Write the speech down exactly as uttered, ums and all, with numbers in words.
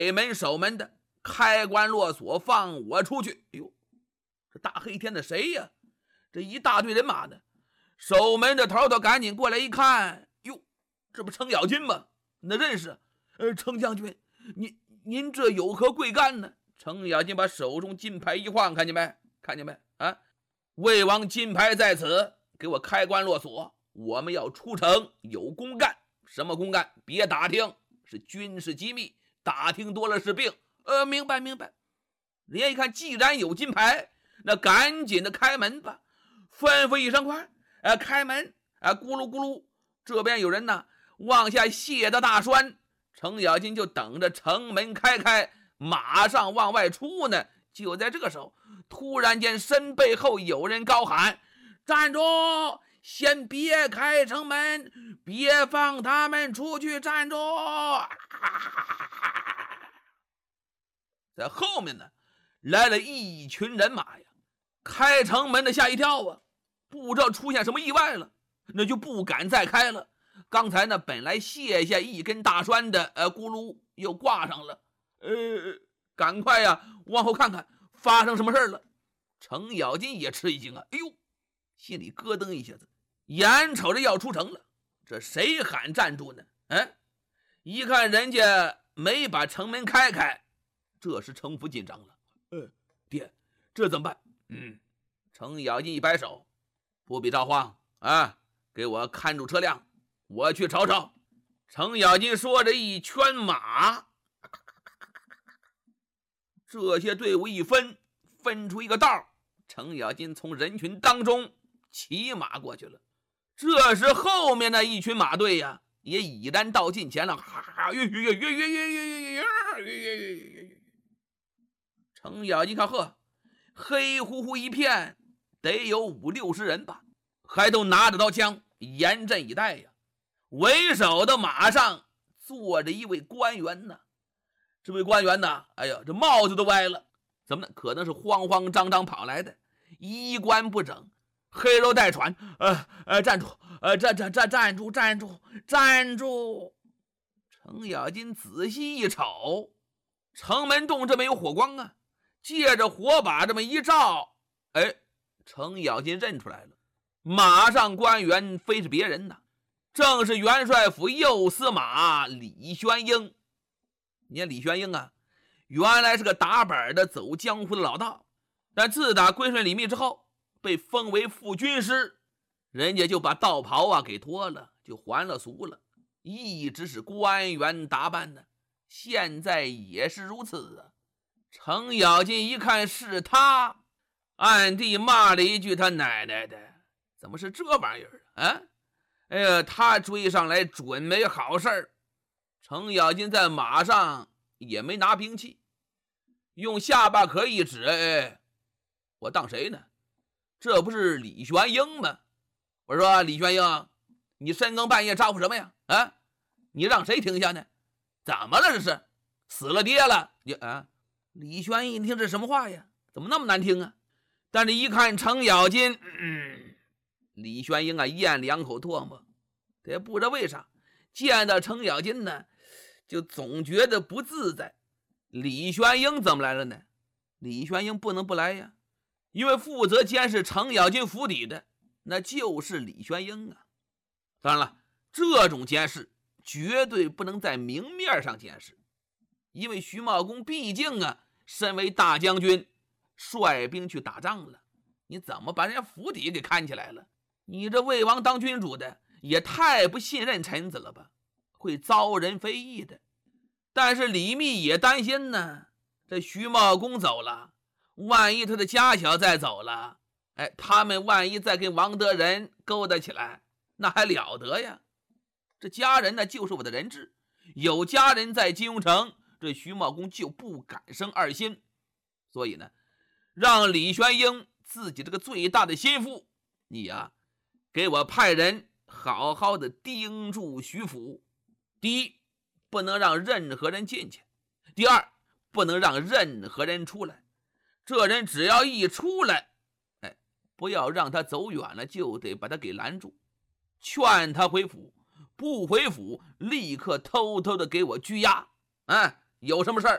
开门守门的开关落锁，放我出去。哎呦，这大黑天的谁呀？这一大队人马呢。守门的头头赶紧过来一看，哟，这不程咬金吗？那认识。呃，程将军，您您这有何贵干呢？程咬金把手中金牌一晃，看见没？看见没？啊，魏王金牌在此，给我开关落锁，我们要出城，有公干。什么公干？别打听，是军事机密，打听多了是病。呃，明白明白。人家一看，既然有金牌，那赶紧的开门吧，吩咐一声快。呃，开门！啊，咕噜咕噜，这边有人呢，往下卸的大栓。程咬金就等着城门开开，马上往外出呢。就在这个时候，突然间身背后有人高喊：“站住！先别开城门，别放他们出去！站住！”在后面呢，来了一群人马呀。开城门的吓一跳啊！不知道出现什么意外了，那就不敢再开了。刚才呢，本来卸下一根大栓的，呃，咕噜又挂上了。呃，赶快呀，往后看看发生什么事了。程咬金也吃一惊啊，哎呦，心里咯噔一下子，眼瞅着要出城了，这谁喊站住呢？嗯，一看人家没把城门开开，这时程福紧张了。呃，爹，这怎么办？嗯，程咬金一摆手。不必着慌啊，给我看住车辆，我去瞅瞅。程咬金说着一圈马，这些队伍一分，分出一个道，程咬金从人群当中骑马过去了。这时后面的一群马队呀，也已然到近前了。程咬金看，呵，黑乎乎一片，得有五六十人吧，还都拿着刀枪，严阵以待呀。为首的马上坐着一位官员呢。这位官员呢，哎呀，这帽子都歪了，怎么呢？可能是慌慌张张跑来的，衣冠不整，黑肉带喘。呃呃，站住！呃，站站站站住！站住！站住！程咬金仔细一瞅，城门洞这边有火光啊，借着火把这么一照，哎，程咬金认出来了，马上官员非是别人呐，正是元帅府右司马李玄英。你看李玄英啊，原来是个打板的走江湖的老道，但自打归顺李密之后，被封为副军师，人家就把道袍啊给脱了，就还了俗了，一直是官员打扮呢，现在也是如此啊。程咬金一看是他，暗地骂了一句：“他奶奶的，怎么是这玩意儿啊？”哎呀，他追上来准没好事儿。程咬金在马上也没拿兵器，用下巴壳一指：“哎，我当谁呢？这不是李玄英吗？”我说：“李玄英，你深更半夜招呼什么呀？啊，你让谁停下呢？怎么了？这是死了爹了？你啊！”李玄英一听这什么话呀？怎么那么难听啊？但是一看程咬金，嗯，李玄英啊咽两口唾沫，也不知道为啥，见到程咬金呢，就总觉得不自在。李玄英怎么来了呢？李玄英不能不来呀，因为负责监视程咬金府邸的，那就是李玄英啊。当然了，这种监视绝对不能在明面上监视，因为徐茂公毕竟啊，身为大将军，率兵去打仗了，你怎么把人家府邸给看起来了？你这魏王当君主的也太不信任臣子了吧，会遭人非议的。但是李密也担心呢，这徐茂公走了，万一他的家小再走了，哎，他们万一再跟王德仁勾搭起来，那还了得呀？这家人呢，就是我的人质，有家人在金庸城，这徐茂公就不敢生二心。所以呢，让李玄英自己这个最大的心腹，你呀，给我派人好好的盯住徐府。第一，不能让任何人进去；第二，不能让任何人出来。这人只要一出来，哎，不要让他走远了，就得把他给拦住，劝他回府。不回府，立刻偷偷的给我拘押。啊，有什么事儿